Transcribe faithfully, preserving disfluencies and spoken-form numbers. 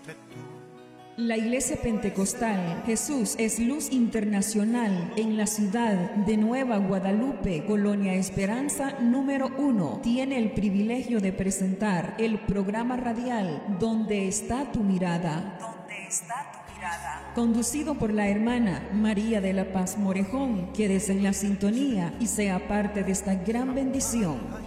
fuiste tú. La Iglesia Pentecostal Jesús es Luz Internacional en la ciudad de Nueva Guadalupe, Colonia Esperanza número uno, tiene el privilegio de presentar el programa radial ¿Dónde está tu mirada? ¿Dónde está tu mirada? Conducido por la hermana María de la Paz Morejón. Quédese en la sintonía y sea parte de esta gran bendición.